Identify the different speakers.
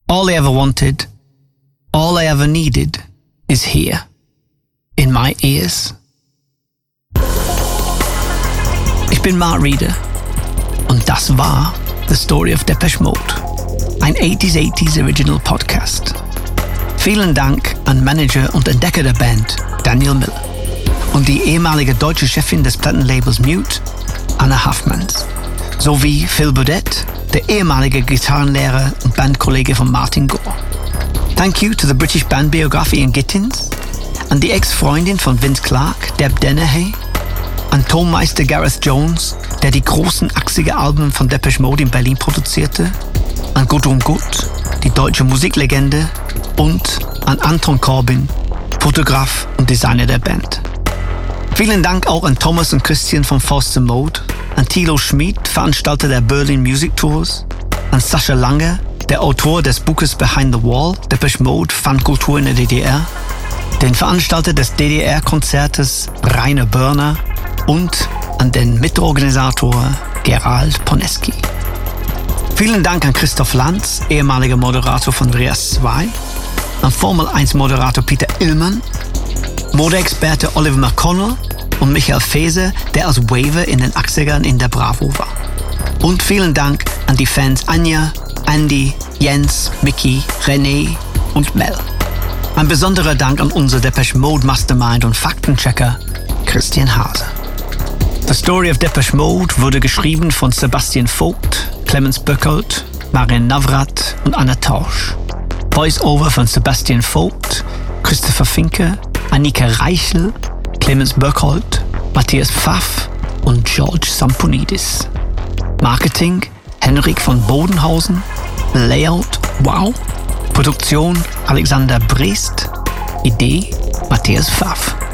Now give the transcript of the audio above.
Speaker 1: All I ever wanted, all I ever needed is here, in my ears. Ich bin Mark Reeder und das war The Story of Depeche Mode, ein 80s Original Podcast. Vielen Dank an Manager und Entdecker der Band, Daniel Miller, und die ehemalige deutsche Chefin des Plattenlabels Mute, Anna Haffmans, sowie Phil Burdett, der ehemalige Gitarrenlehrer und Bandkollege von Martin Gore. Thank you to the British Band Biography in Gittins, an die Ex-Freundin von Vince Clarke, Deb Dennehy, an Tonmeister Gareth Jones, der die großen 80er-Alben von Depeche Mode in Berlin produzierte, an Gudrun Gut, die deutsche Musiklegende, und an Anton Corbin, Fotograf und Designer der Band. Vielen Dank auch an Thomas und Christian von Forster Mode, an Thilo Schmid, Veranstalter der Berlin Music Tours, an Sascha Lange, der Autor des Buches Behind the Wall, Depeche Mode, Fankultur in der DDR, den Veranstalter des DDR-Konzertes Rainer Börner und an den Mitorganisator Gerald Poneski. Vielen Dank an Christoph Lanz, ehemaliger Moderator von Rias 2, an Formel 1 Moderator Peter Illmann, Modeexperte Oliver McConnell und Michael Feser, der als Waver in den 80ern in der Bravo war. Und vielen Dank an die Fans Anja, Andy, Jens, Mickey, René und Mel. Ein besonderer Dank an unser Depeche Mode Mastermind und Faktenchecker Christian Hase. The Story of Depeche Mode wurde geschrieben von Sebastian Vogt, Clemens Böckholt, Marian Navrat und Anna Tausch. Voice-Over von Sebastian Vogt, Christopher Finke, Annika Reichel, Clemens Böckholt, Matthias Pfaff und George Samponidis. Marketing Henrik von Bodenhausen. Layout Wow. Produktion Alexander Brest. Idee Matthias Pfaff.